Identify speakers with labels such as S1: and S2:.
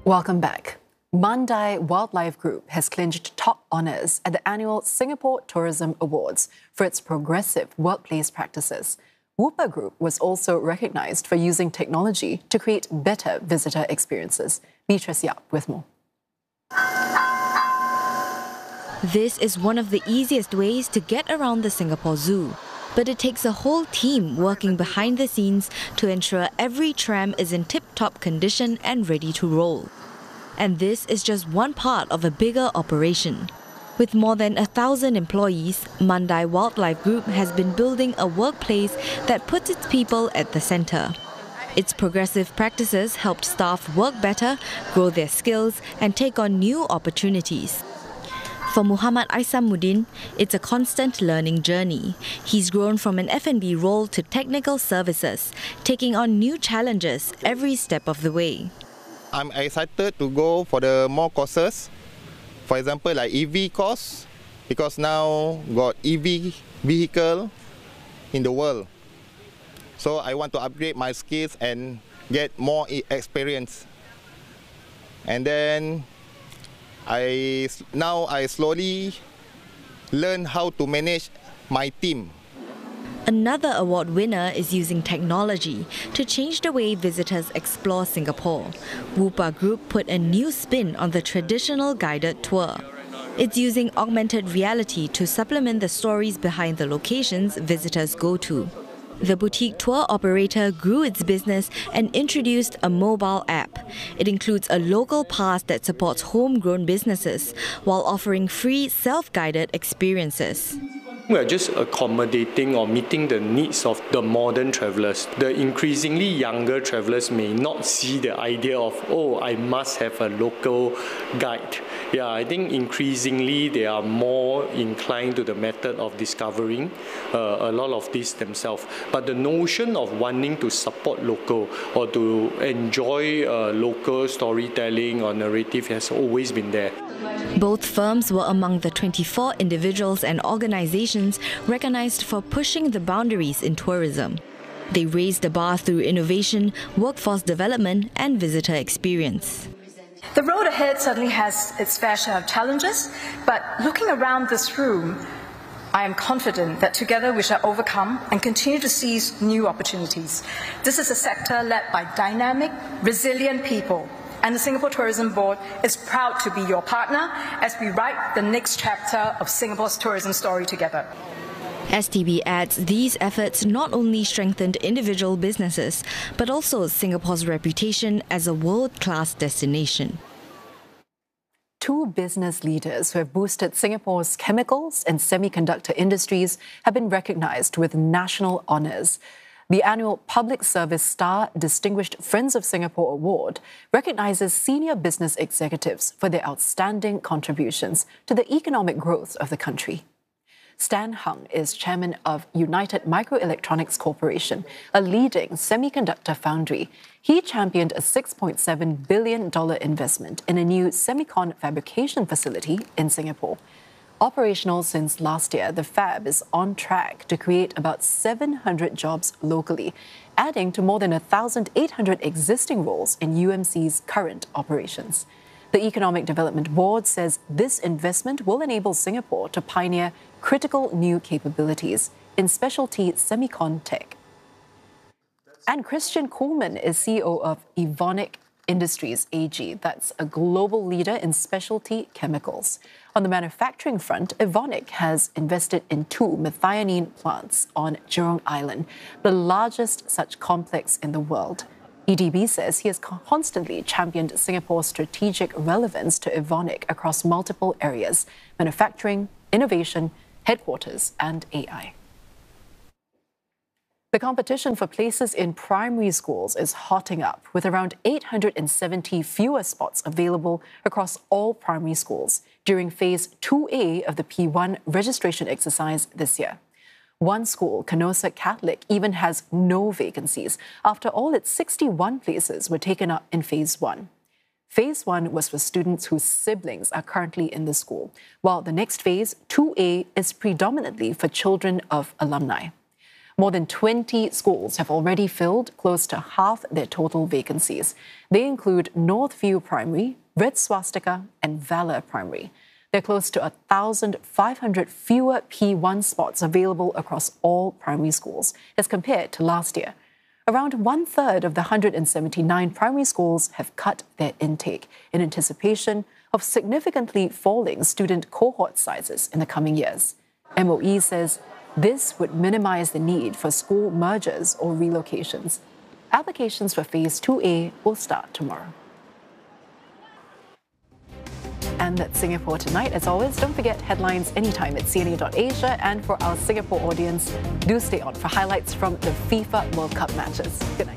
S1: Welcome back. Mandai Wildlife Group has clinched top honours at the annual Singapore Tourism Awards for its progressive workplace practices. Whooper Group was also recognised for using technology to create better visitor experiences. Beatrice Yap with more.
S2: This is one of the easiest ways to get around the Singapore Zoo. But it takes a whole team working behind the scenes to ensure every tram is in tip-top condition and ready to roll. And this is just one part of a bigger operation. With more than 1,000 employees, Mandai Wildlife Group has been building a workplace that puts its people at the centre. Its progressive practices helped staff work better, grow their skills, and take on new opportunities. For Muhammad Aisamuddin, it's a constant learning journey. He's grown from an F&B role to technical services, taking on new challenges every step of the way.
S3: I'm excited to go for the more courses. For example, like EV course, because now got EV vehicle in the world. So I want to upgrade my skills and get more experience. And then I slowly learn how to manage my team.
S2: Another award winner is using technology to change the way visitors explore Singapore. Whooper Group put a new spin on the traditional guided tour. It's using augmented reality to supplement the stories behind the locations visitors go to. The boutique tour operator grew its business and introduced a mobile app. It includes a local pass that supports homegrown businesses while offering free self-guided experiences.
S4: We are just accommodating or meeting the needs of the modern travellers. The increasingly younger travellers may not see the idea of, oh, I must have a local guide. Yeah, I think increasingly they are more inclined to the method of discovering a lot of this themselves. But the notion of wanting to support local or to enjoy local storytelling or narrative has always been there.
S2: Both firms were among the 24 individuals and organizations recognized for pushing the boundaries in tourism. They raised the bar through innovation, workforce development, and visitor experience.
S5: The road ahead certainly has its fair share of challenges, but looking around this room, I am confident that together we shall overcome and continue to seize new opportunities. This is a sector led by dynamic, resilient people. And the Singapore Tourism Board is proud to be your partner as we write the next chapter of Singapore's tourism story together.
S2: STB adds these efforts not only strengthened individual businesses, but also Singapore's reputation as a world-class destination.
S1: Two business leaders who have boosted Singapore's chemicals and semiconductor industries have been recognised with national honours. The annual Public Service Star Distinguished Friends of Singapore Award recognises senior business executives for their outstanding contributions to the economic growth of the country. Stan Hung is chairman of United Microelectronics Corporation, a leading semiconductor foundry. He championed a $6.7 billion investment in a new semicon fabrication facility in Singapore. Operational since last year, the fab is on track to create about 700 jobs locally, adding to more than 1,800 existing roles in UMC's current operations. The Economic Development Board says this investment will enable Singapore to pioneer critical new capabilities in specialty semicon tech. And Christian Kuhlmann is CEO of Evonik Industries AG. That's a global leader in specialty chemicals. On the manufacturing front, Evonik has invested in 2 methionine plants on Jurong Island, the largest such complex in the world. EDB says he has constantly championed Singapore's strategic relevance to Evonik across multiple areas: manufacturing, innovation, headquarters, and AI. The competition for places in primary schools is hotting up, with around 870 fewer spots available across all primary schools during Phase 2A of the P1 registration exercise this year. One school, Canossa Catholic, even has no vacancies after all its 61 places were taken up in Phase 1. Phase 1 was for students whose siblings are currently in the school, while the next phase, 2A, is predominantly for children of alumni. More than 20 schools have already filled close to half their total vacancies. They include Northview Primary, Red Swastika, and Valor Primary. There are close to 1,500 fewer P1 spots available across all primary schools as compared to last year. Around one-third of the 179 primary schools have cut their intake in anticipation of significantly falling student cohort sizes in the coming years. MOE says this would minimize the need for school mergers or relocations. Applications for Phase 2A will start tomorrow. And that's Singapore Tonight. As always, don't forget headlines anytime at CNA.Asia. And for our Singapore audience, do stay on for highlights from the FIFA World Cup matches. Good night.